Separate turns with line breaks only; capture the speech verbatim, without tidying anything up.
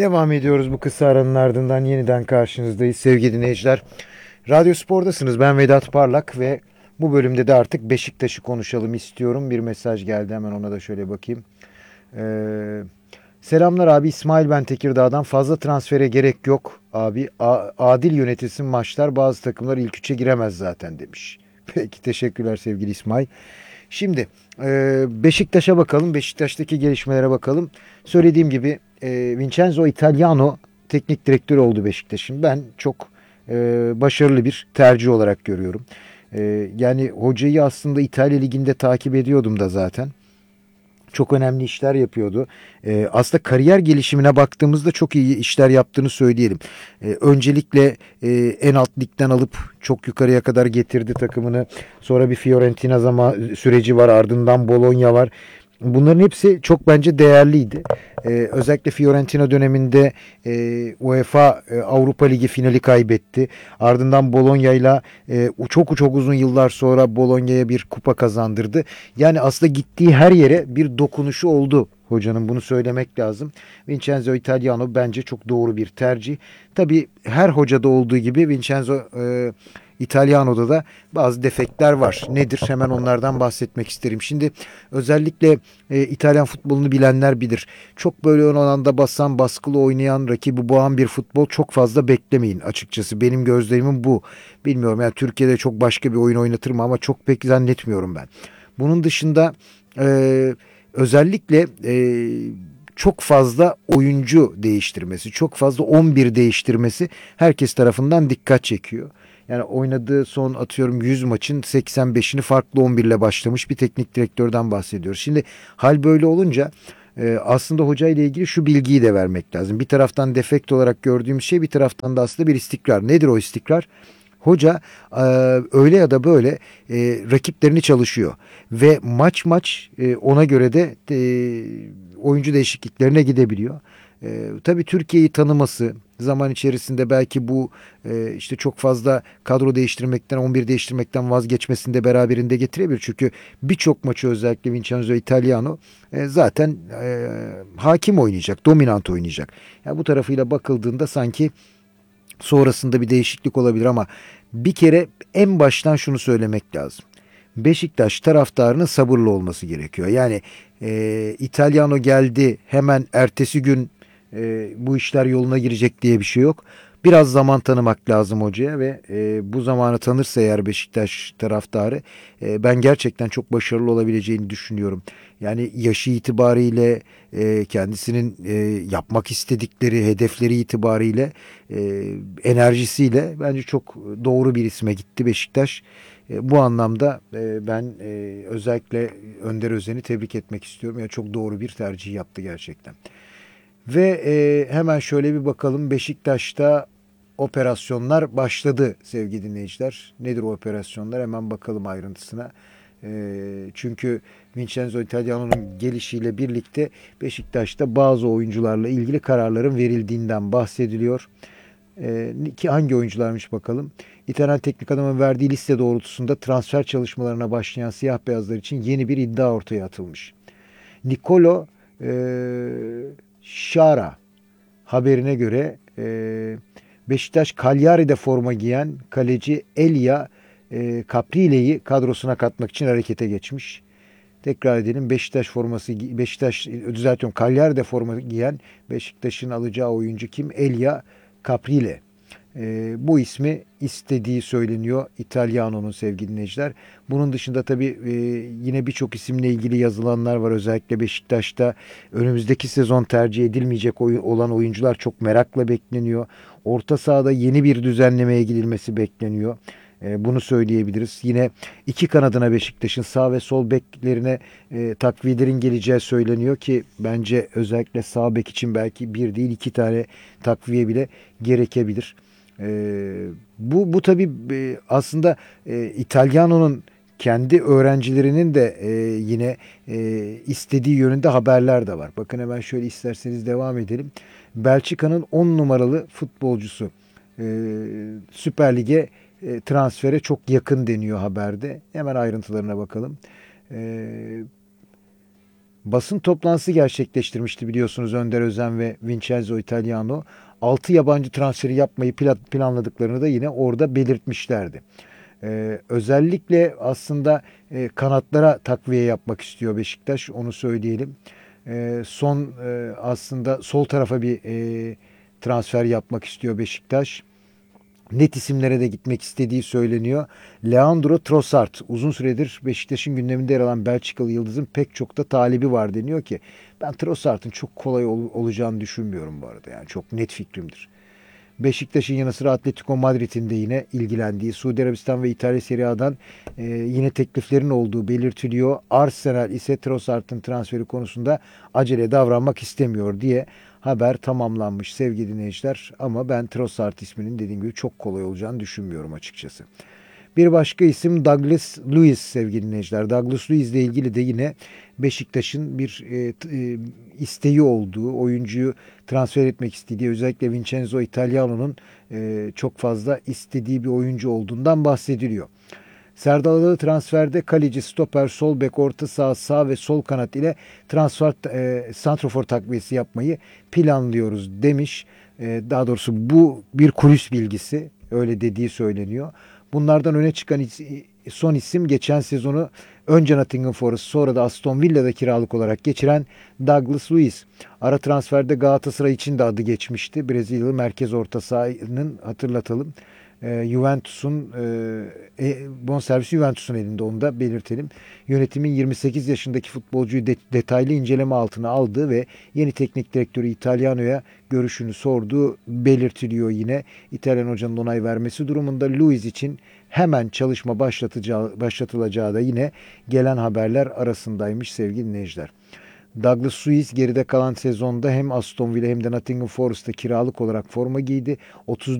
Devam ediyoruz bu kısa aranın ardından yeniden karşınızdayız sevgili dinleyiciler. Radyo Spor'dasınız. Ben Vedat Parlak ve bu bölümde de artık Beşiktaş'ı konuşalım istiyorum. Bir mesaj geldi, hemen ona da şöyle bakayım. Ee, Selamlar abi, İsmail ben Tekirdağ'dan. Fazla transfere gerek yok abi. A- adil yönetilsin maçlar, bazı takımlar ilk üçe giremez zaten demiş. Peki, teşekkürler sevgili İsmail. Şimdi e, Beşiktaş'a bakalım. Beşiktaş'taki gelişmelere bakalım. Söylediğim gibi e, Vincenzo Italiano teknik direktör oldu Beşiktaş'ın. Ben çok e, başarılı bir tercih olarak görüyorum. E, yani hocayı aslında İtalya Ligi'nde takip ediyordum da zaten. Çok önemli işler yapıyordu. Ee, aslında kariyer gelişimine baktığımızda çok iyi işler yaptığını söyleyelim. Ee, öncelikle e, en alt ligden alıp çok yukarıya kadar getirdi takımını. Sonra bir Fiorentina zaman süreci var, ardından Bologna var. Bunların hepsi çok bence değerliydi. Ee, özellikle Fiorentina döneminde e, UEFA e, Avrupa Ligi finali kaybetti. Ardından Bologna ile e, çok çok uzun yıllar sonra Bologna'ya bir kupa kazandırdı. Yani aslında gittiği her yere bir dokunuşu oldu hocanın, bunu söylemek lazım. Vincenzo Italiano bence çok doğru bir tercih. Tabii her hocada olduğu gibi Vincenzo e, Italiano'da da bazı defektler var. Nedir? Hemen onlardan bahsetmek isterim. Şimdi özellikle e, İtalyan futbolunu bilenler bilir. Çok böyle ön alanda basan, baskılı oynayan, rakibi boğan bir futbol çok fazla beklemeyin açıkçası. Benim gözlemim bu. Bilmiyorum, yani Türkiye'de çok başka bir oyun oynatır mı, ama çok pek zannetmiyorum ben. Bunun dışında e, özellikle e, çok fazla oyuncu değiştirmesi, çok fazla on bir değiştirmesi herkes tarafından dikkat çekiyor. Yani oynadığı son atıyorum yüz maçın seksen beşini farklı on bir ile başlamış bir teknik direktörden bahsediyoruz. Şimdi hal böyle olunca e, aslında hoca ile ilgili şu bilgiyi de vermek lazım. Bir taraftan defekt olarak gördüğümüz şey, bir taraftan da aslında bir istikrar. Nedir o istikrar? Hoca e, öyle ya da böyle e, rakiplerini çalışıyor ve maç maç e, ona göre de e, oyuncu değişikliklerine gidebiliyor. E, tabii Türkiye'yi tanıması zaman içerisinde belki bu e, işte çok fazla kadro değiştirmekten, on bir değiştirmekten vazgeçmesini de beraberinde getirebilir. Çünkü birçok maçı özellikle Vincenzo Italiano e, zaten e, hakim oynayacak, dominant oynayacak. Yani bu tarafıyla bakıldığında sanki sonrasında bir değişiklik olabilir, ama bir kere en baştan şunu söylemek lazım. Beşiktaş taraftarının sabırlı olması gerekiyor. Yani e, İtalyano geldi hemen ertesi gün e, bu işler yoluna girecek diye bir şey yok. Biraz zaman tanımak lazım hocaya ve e, bu zamanı tanırsa eğer Beşiktaş taraftarı, e, ben gerçekten çok başarılı olabileceğini düşünüyorum. Yani yaşı itibariyle, e, kendisinin e, yapmak istedikleri hedefleri itibariyle, e, enerjisiyle bence çok doğru bir isme gitti Beşiktaş. E, bu anlamda e, ben e, özellikle Önder Özen'i tebrik etmek istiyorum. Yani çok doğru bir tercih yaptı gerçekten. Ve e, hemen şöyle bir bakalım, Beşiktaş'ta operasyonlar başladı sevgili dinleyiciler. Nedir o operasyonlar? Hemen bakalım ayrıntısına. E, çünkü Vincenzo Italiano'nun gelişiyle birlikte Beşiktaş'ta bazı oyuncularla ilgili kararların verildiğinden bahsediliyor. E, ki hangi oyuncularmış bakalım. İtalyan Teknik Adamın verdiği liste doğrultusunda transfer çalışmalarına başlayan siyah beyazlar için yeni bir iddia ortaya atılmış. Nicolo e, Şara haberine göre e, Beşiktaş Cagliari'de forma giyen kaleci Elia e, Caprile'yi kadrosuna katmak için harekete geçmiş. Tekrar edelim, Beşiktaş forması Beşiktaş düzeltiyorum Cagliari'de forma giyen Beşiktaş'ın alacağı oyuncu kim? Elia Caprile. E, bu ismi istediği söyleniyor İtalyano'nun sevgili dinleyiciler. Bunun dışında tabii e, yine birçok isimle ilgili yazılanlar var. Özellikle Beşiktaş'ta önümüzdeki sezon tercih edilmeyecek oy- olan oyuncular çok merakla bekleniyor. Orta sahada yeni bir düzenlemeye gidilmesi bekleniyor. E, bunu söyleyebiliriz. Yine iki kanadına Beşiktaş'ın sağ ve sol beklerine e, takviyelerin geleceği söyleniyor ki bence özellikle sağ bek için belki bir değil iki tane takviye bile gerekebilir. E, bu bu tabii e, aslında e, İtalyano'nun kendi öğrencilerinin de e, yine e, istediği yönünde haberler de var. Bakın hemen şöyle isterseniz devam edelim. Belçika'nın on numaralı futbolcusu e, Süper Lig'e e, transfere çok yakın deniyor haberde. Hemen ayrıntılarına bakalım. E, Basın toplantısı gerçekleştirmişti biliyorsunuz Önder Özen ve Vincenzo Italiano. altı yabancı transferi yapmayı planladıklarını da yine orada belirtmişlerdi. Ee, özellikle aslında e, kanatlara takviye yapmak istiyor Beşiktaş, onu söyleyelim. Ee, son e, aslında sol tarafa bir e, transfer yapmak istiyor Beşiktaş. Net isimlere de gitmek istediği söyleniyor. Leandro Trossard, uzun süredir Beşiktaş'ın gündeminde yer alan Belçikalı yıldızın pek çok da talibi var deniyor ki ben Trossard'ın çok kolay ol- olacağını düşünmüyorum bu arada. Yani çok net fikrimdir. Beşiktaş'ın yanı sıra Atletico Madrid'in de yine ilgilendiği, Suudi Arabistan ve İtalya Serie A'dan e, yine tekliflerin olduğu belirtiliyor. Arsenal ise Trossard'ın transferi konusunda acele davranmak istemiyor diye haber tamamlanmış sevgili dinleyiciler. Ama ben Trossard isminin dediğim gibi çok kolay olacağını düşünmüyorum açıkçası. Bir başka isim Douglas Luiz sevgili dinleyiciler. Douglas Luiz ile ilgili de yine Beşiktaş'ın bir e, e, isteği olduğu, oyuncuyu transfer etmek istediği, özellikle Vincenzo Italiano'nun e, çok fazla istediği bir oyuncu olduğundan bahsediliyor. Serdal Adalı transferde kaleci, stoper, sol bek, orta saha, sağ ve sol kanat ile transfer e, santrofor takviyesi yapmayı planlıyoruz demiş. E, daha doğrusu bu bir kulis bilgisi, öyle dediği söyleniyor. Bunlardan öne çıkan son isim geçen sezonu önce Nottingham Forest sonra da Aston Villa'da kiralık olarak geçiren Douglas Luiz. Ara transferde Galatasaray için de adı geçmişti. Brezilyalı merkez orta sahanın hatırlatalım. E, Juventus'un e, e, bonservisi Juventus'un elinde, onu da belirtelim. Yönetimin yirmi sekiz yaşındaki futbolcuyu de, detaylı inceleme altına aldığı ve yeni teknik direktörü Italiano'ya görüşünü sorduğu belirtiliyor yine. İtalyan hocanın onay vermesi durumunda Luiz için hemen çalışma başlatacağı, başlatılacağı da yine gelen haberler arasındaymış sevgili dinleyiciler. Douglas Luiz geride kalan sezonda hem Aston Villa hem de Nottingham Forest'ta kiralık olarak forma giydi. otuz